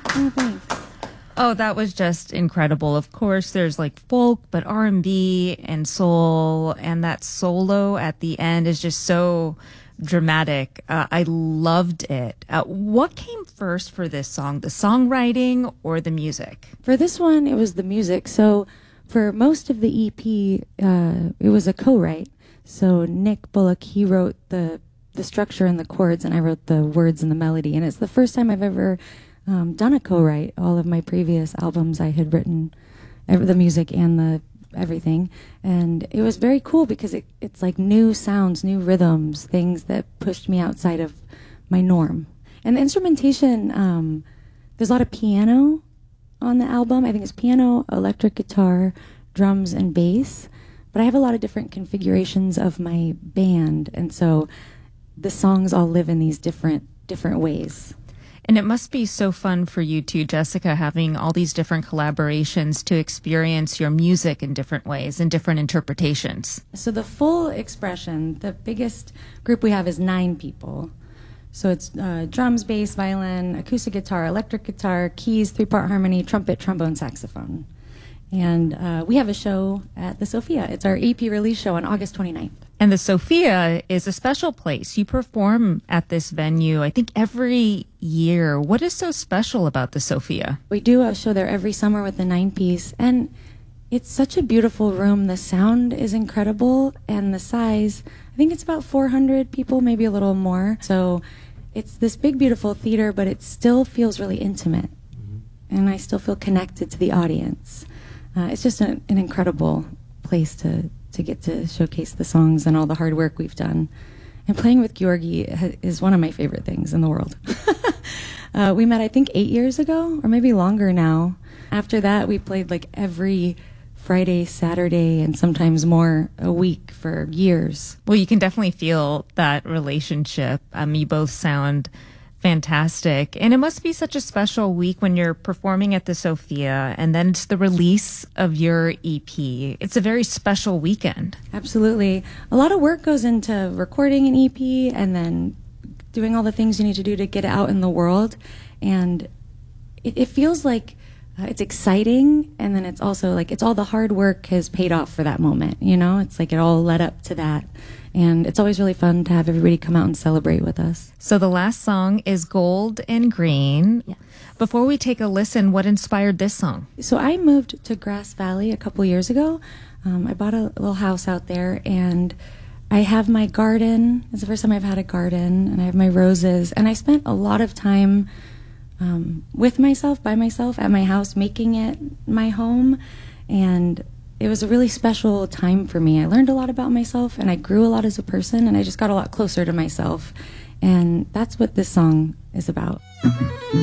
Oh, thanks. Oh, that was just incredible. Of course, there's like folk, but R&B and soul, and that solo at the end is just so dramatic. I loved it. What came first for this song, the songwriting or the music? For this one, it was the music. So for most of the EP, it was a co-write. So Nick Bullock, he wrote the structure and the chords, and I wrote the words and the melody. And it's the first time I've ever done a co-write. All of my previous albums, I had written the music and the everything, and it was very cool because it's like new sounds, new rhythms, things that pushed me outside of my norm. And the instrumentation, there's a lot of piano on the album. I think it's piano, electric guitar, drums, and bass. But I have a lot of different configurations of my band, and so the songs all live in these different ways. And it must be so fun for you too, Jessica, having all these different collaborations to experience your music in different ways and different interpretations. So the full expression, the biggest group we have is 9 people. So it's drums, bass, violin, acoustic guitar, electric guitar, keys, 3-part harmony, trumpet, trombone, saxophone. And we have a show at the Sophia. It's our EP release show on August 29th. And the Sophia is a special place. You perform at this venue, I think, every year. What is so special about the Sophia? We do a show there every summer with the 9-piece, and it's such a beautiful room. The sound is incredible, and the size, I think it's about 400 people, maybe a little more. So it's this big, beautiful theater, but it still feels really intimate, and I still feel connected to the audience. It's just an incredible place to get to showcase the songs and all the hard work we've done. And playing with Georgi is one of my favorite things in the world. We met, I think, 8 years ago, or maybe longer now. After that, we played like every Friday, Saturday, and sometimes more a week for years. Well, you can definitely feel that relationship. You both sound fantastic. And it must be such a special week when you're performing at the Sophia and then it's the release of your EP. It's a very special weekend. Absolutely. A lot of work goes into recording an EP and then doing all the things you need to do to get it out in the world. And it feels like it's exciting, and then it's also like it's all the hard work has paid off for that moment, you know? It's like it all led up to that. And it's always really fun to have everybody come out and celebrate with us. So the last song is Gold and Green. Yeah. Before we take a listen, what inspired this song? So I moved to Grass Valley a couple years ago. I bought a little house out there, and I have my garden. It's the first time I've had a garden, and I have my roses. And I spent a lot of time with myself, by myself, at my house, making it my home. And it was a really special time for me. I learned a lot about myself, and I grew a lot as a person, and I just got a lot closer to myself. And that's what this song is about.